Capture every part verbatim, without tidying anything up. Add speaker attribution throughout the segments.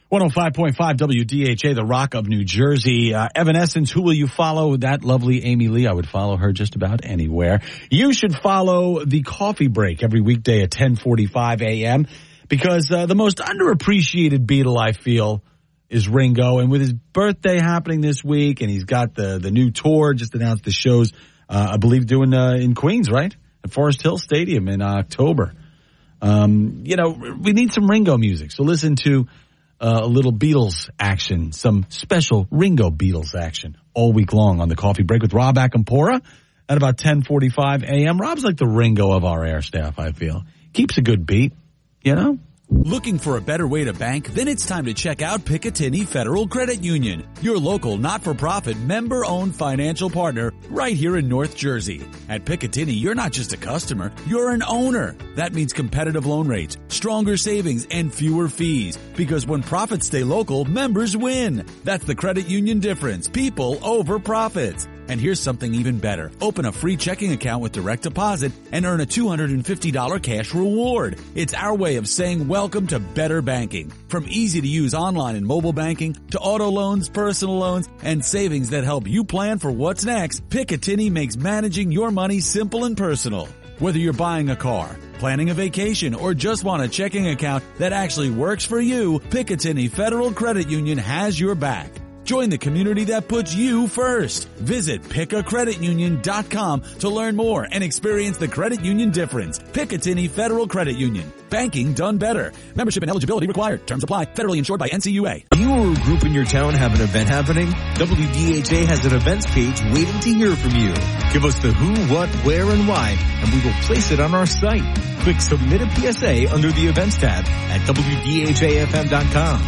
Speaker 1: one oh five point five W D H A, the Rock of New Jersey. Uh, Evanescence, who will you follow? That lovely Amy Lee. I would follow her just about anywhere. You should follow the Coffee Break every weekday at ten forty-five a.m. because uh, the most underappreciated Beatle, I feel, is Ringo. And with his birthday happening this week, and he's got the, the new tour, just announced the shows, uh, I believe, doing uh, in Queens, right? At Forest Hill Stadium in uh, October. Um, you know, we need some Ringo music. So listen to Uh, a little Beatles action, some special Ringo Beatles action all week long on the Coffee Break with Rob Akampora at about ten forty-five a.m. Rob's like the Ringo of our air staff, I feel. Keeps a good beat, you know?
Speaker 2: Looking for a better way to bank? Then it's time to check out Picatinny Federal Credit Union, your local not-for-profit member-owned financial partner right here in North Jersey. At Picatinny, you're not just a customer, you're an owner. That means competitive loan rates, stronger savings, and fewer fees. Because when profits stay local, members win. That's the credit union difference. People over profits. And here's something even better. Open a free checking account with direct deposit and earn a two hundred fifty dollars cash reward. It's our way of saying welcome to better banking. From easy-to-use online and mobile banking to auto loans, personal loans, and savings that help you plan for what's next, Picatinny makes managing your money simple and personal. Whether you're buying a car, planning a vacation, or just want a checking account that actually works for you, Picatinny Federal Credit Union has your back. Join the community that puts you first. Visit pica credit union dot com to learn more and experience the credit union difference. Picatinny Federal Credit Union. Banking done better. Membership and eligibility required. Terms apply. Federally insured by N C U A.
Speaker 3: You or a group in your town have an event happening? W D H A has an events page waiting to hear from you. Give us the who, what, where, and why, and we will place it on our site. Click Submit a P S A under the Events tab at W D H A F M dot com.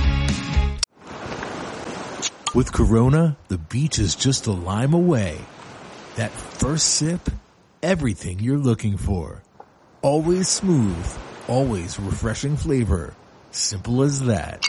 Speaker 3: With Corona, the beach is just a lime away. That first sip, everything you're looking for. Always smooth, always refreshing flavor. Simple as that.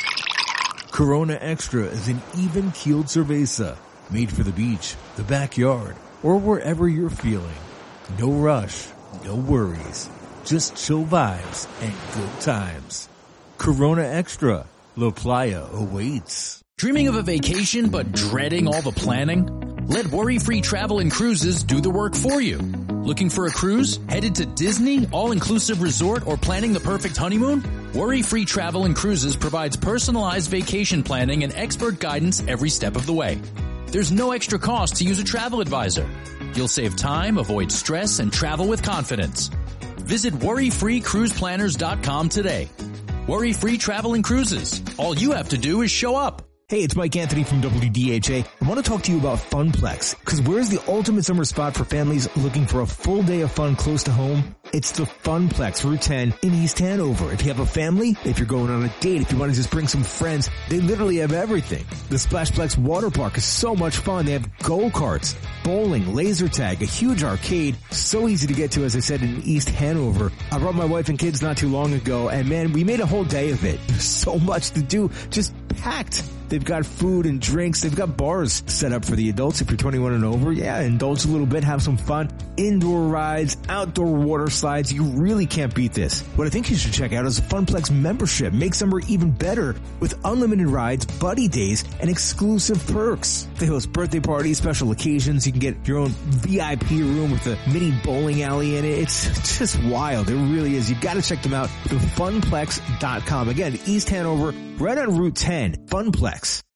Speaker 3: Corona Extra is an even-keeled cerveza, made for the beach, the backyard, or wherever you're feeling. No rush, no worries, just chill vibes and good times. Corona Extra, La Playa awaits.
Speaker 4: Dreaming of a vacation but dreading all the planning? Let Worry-Free Travel and Cruises do the work for you. Looking for a cruise? Headed to Disney, all-inclusive resort, or planning the perfect honeymoon? Worry-Free Travel and Cruises provides personalized vacation planning and expert guidance every step of the way. There's no extra cost to use a travel advisor. You'll save time, avoid stress, and travel with confidence. Visit worry free cruise planners dot com today. Worry-Free Travel and Cruises. All you have to do is show up.
Speaker 5: Hey, it's Mike Anthony from W D H A. I want to talk to you about Funplex, because where's the ultimate summer spot for families looking for a full day of fun close to home? It's the Funplex, Route ten in East Hanover. If you have a family, if you're going on a date, if you want to just bring some friends, they literally have everything. The Splashplex water park is so much fun. They have go-karts, bowling, laser tag, a huge arcade. So easy to get to, as I said, in East Hanover. I brought my wife and kids not too long ago, and man, we made a whole day of it. There's so much to do, just packed. They've got food and drinks. They've got bars set up for the adults if you're twenty-one and over. Yeah, indulge a little bit, have some fun. Indoor rides, outdoor water slides. You really can't beat this. What I think you should check out is a Funplex membership. Make summer even better with unlimited rides, buddy days, and exclusive perks. They host birthday parties, special occasions. You can get your own V I P room with a mini bowling alley in it. It's just wild. It really is. You got to check them out. The funplex dot com. Again, East Hanover, right on Route ten. Funplex.